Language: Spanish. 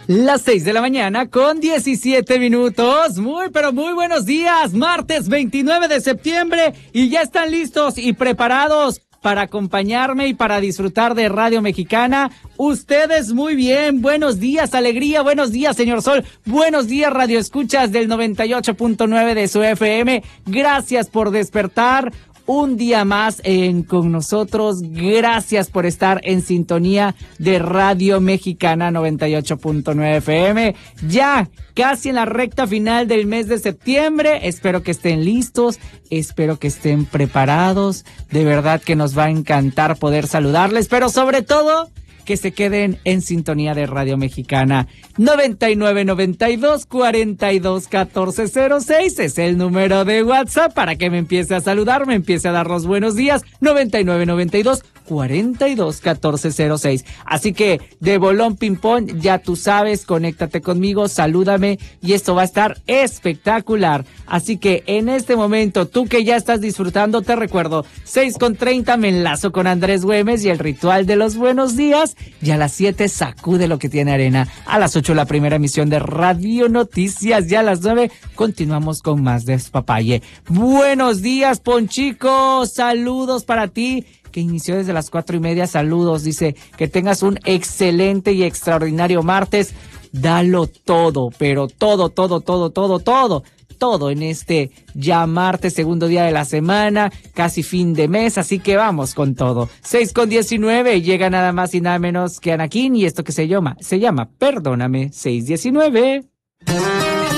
Las 6 de la mañana con 17 minutos. Muy, pero muy buenos días. Martes 29 de septiembre y ya están listos y preparados para acompañarme y para disfrutar de Radio Mexicana. Ustedes muy bien. Buenos días, alegría. Buenos días, señor Sol. Buenos días, Radio Escuchas del 98.9 de su FM. Gracias por despertar. Un día más con nosotros. Gracias por estar en sintonía de Radio Mexicana 98.9 FM. Ya casi en la recta final del mes de septiembre. Espero que estén listos. Espero que estén preparados. De verdad que nos va a encantar poder saludarles. Pero sobre todo, que se queden en sintonía de Radio Mexicana. 9992-421406 es el número de WhatsApp para que me empiece a saludar, me empiece a dar los buenos días. 9992-421406. Así que de bolón ping pong, ya tú sabes, conéctate conmigo, salúdame y esto va a estar espectacular. Así que en este momento, tú que ya estás disfrutando, te recuerdo, 6:30 me enlazo con Andrés Güemes y el ritual de los buenos días. Y a las 7 sacude lo que tiene arena. A las 8 la primera emisión de Radio Noticias. Y a las 9 continuamos con más Despapalle. Buenos días, Ponchico. Saludos para ti, que inició desde las 4:30. Saludos. Dice que tengas un excelente y extraordinario martes. Dalo todo, pero todo en este ya martes, segundo día de la semana, casi fin de mes, así que vamos con todo. 6:19, llega nada más y nada menos que Anakin y esto que se llama Perdóname 6:19.